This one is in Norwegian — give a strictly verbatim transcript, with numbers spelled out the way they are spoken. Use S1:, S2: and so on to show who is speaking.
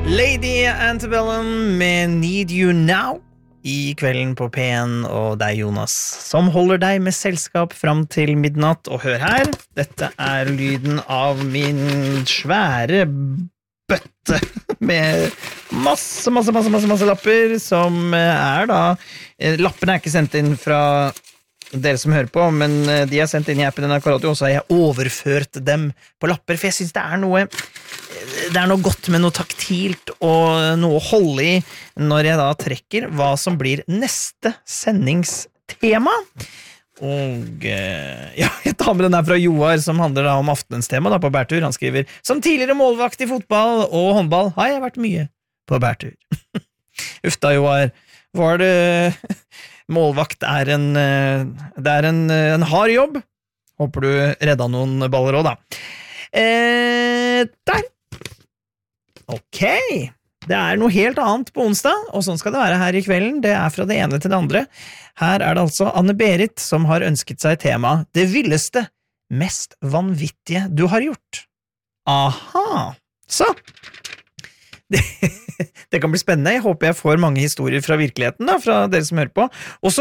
S1: Lady Antebellum med Need You Now I kvelden på P en og deg Jonas som holder deg med selskap fram til midnatt og hør her, dette er lyden av min svære bøtte med masse, masse, masse, masse, masse lapper som er da, lappene er ikke sendt inn fra dere som hører på, men de er sendt inn i appen N R K Radio, og så har jeg overført dem på lapper, for jeg synes det er noe det er noe godt med noe taktilt og noe å holde i når jeg da trekker hva som blir neste sendingstema. Og ja, jeg tar med den der fra Joar som handler da om aftenens tema da på bærtur. Han skriver, som tidligere målvakt i fotball og håndball har jeg vært mye på bærtur. Uff da, Joar. Var det... Målvakt er en, det er en, en hard jobb. Håper du redda noen baller også da. Eh, der. Ok, det er noe helt annet på onsdag, og sånn skal det være her i kvelden. Det er fra det ene til det andre. Her er det altså Anne-Berit som har ønsket seg tema Det villeste, mest vanvittige du har gjort. Aha, så det, det kan bli spennende. Jeg håper jeg får mange historier fra virkeligheten da, fra dere som hører på. Og så